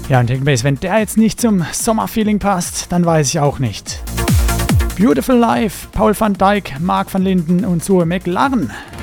Ja, und Techno-Bass, wenn der jetzt nicht zum Sommerfeeling passt, dann weiß ich auch nicht. Beautiful Life, Paul van Dyk, Mark van Linden und Zoe McLaren.